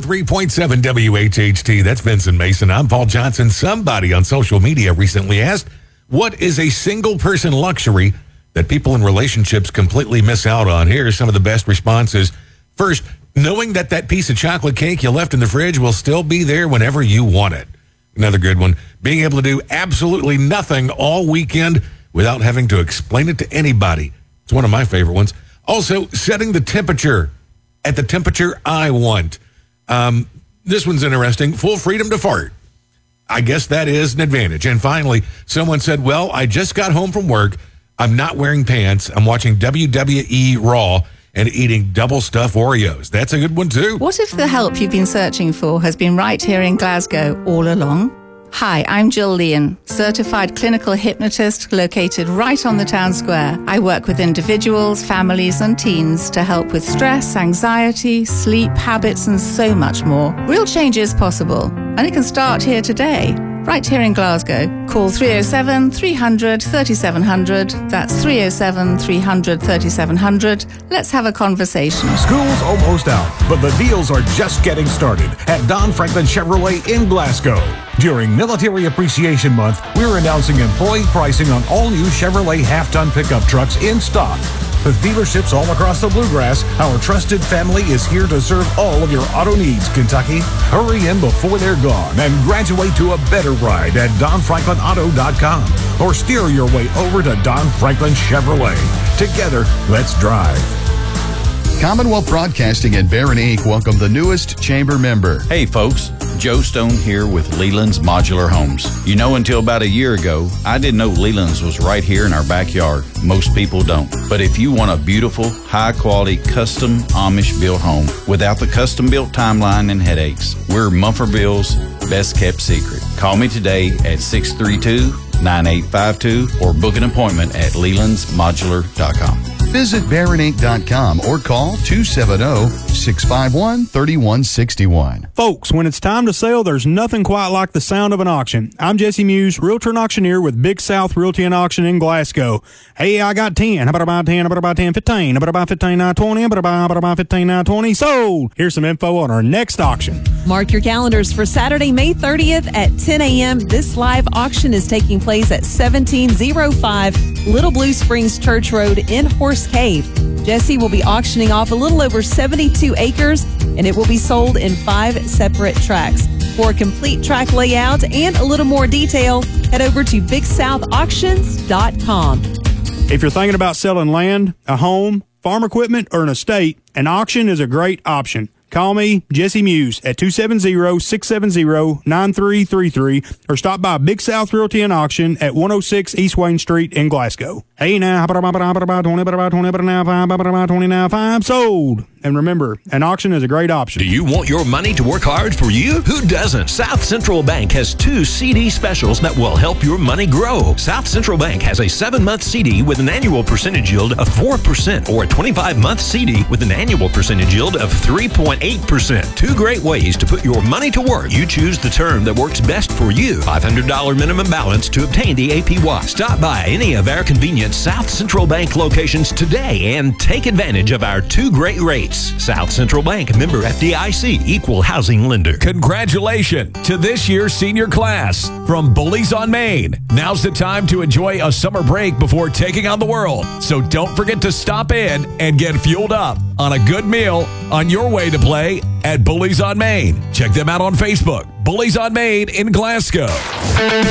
103.7 WHHT. That's Vincent Mason. I'm Paul Johnson. Somebody on social media recently asked, what is a single-person luxury that people in relationships completely miss out on? Here are some of the best responses. First, knowing that that piece of chocolate cake you left in the fridge will still be there whenever you want it. Another good one, being able to do absolutely nothing all weekend without having to explain it to anybody. It's one of my favorite ones. Also, setting the temperature at the temperature I want. This one's interesting. Full freedom to fart. I guess that is an advantage. And finally, someone said, well, I just got home from work. I'm not wearing pants. I'm watching WWE Raw and eating double stuffed Oreos. That's a good one, too. What if the help you've been searching for has been right here in Glasgow all along? Hi, I'm Jill Leon, certified clinical hypnotist located right on the town square. I work with individuals, families and teens to help with stress, anxiety, sleep, habits and so much more. Real change is possible and it can start here today. Right here in Glasgow. Call 307 300 3700. That's 307 300 3700. Let's have a conversation. School's almost out, but the deals are just getting started at Don Franklin Chevrolet in Glasgow. During Military Appreciation Month, we're announcing employee pricing on all new Chevrolet half-ton pickup trucks in stock. With dealerships all across the Bluegrass, our trusted family is here to serve all of your auto needs, Kentucky. Hurry in before they're gone and graduate to a better ride at DonFranklinAuto.com or steer your way over to Don Franklin Chevrolet. Together, let's drive. Commonwealth Broadcasting and Barron Inc. welcome the newest chamber member. Hey folks, Joe Stone here with Leland's Modular Homes. You know, until about a year ago, I didn't know Leland's was right here in our backyard. Most people don't. But if you want a beautiful, high-quality, custom Amish-built home without the custom-built timeline and headaches, we're Mumfordville's best-kept secret. Call me today at 632-9852 or book an appointment at lelandsmodular.com. Visit BarronInc.com or call 270-651-3161. Folks, when it's time to sell, there's nothing quite like the sound of an auction. I'm Jesse Muse, realtor and auctioneer with Big South Realty and Auction in Glasgow. Hey, I got 10. How about about 10? How about about 10, 15? How about about 15, now 20? How about about 15, now 20? Sold! Here's some info on our next auction. Mark your calendars for Saturday, May 30th at 10 a.m. This live auction is taking place at 1705 Little Blue Springs Church Road in Horse Cave. Jesse will be auctioning off a little over 72 acres, and it will be sold in 5 separate tracts. For a complete track layout and a little more detail, head over to BigSouthAuctions.com. If you're thinking about selling land, a home, farm equipment, or an estate, an auction is a great option. Call me, Jesse Muse, at 270-670-9333 or stop by Big South Realty and Auction at 106 East Wayne Street in Glasgow. Hey now, about 20, about 20 now, 5 sold. And remember, an auction is a great option. Do you want your money to work hard for you? Who doesn't? South Central Bank has 2 CD specials that will help your money grow. South Central Bank has a 7-month CD with an annual percentage yield of 4% or a 25-month CD with an annual percentage yield of 3.8%. 2 great ways to put your money to work. You choose the term that works best for you. $500 minimum balance to obtain the APY. Stop by any of our convenient South Central Bank locations today and take advantage of our 2 great rates. South Central Bank, member FDIC, equal housing lender. Congratulations to this year's senior class from Bullies on Main. Now's the time to enjoy a summer break before taking on the world. So don't forget to stop in and get fueled up on a good meal on your way to play at Bullies on Main. Check them out on Facebook. Bullies on Main in Glasgow.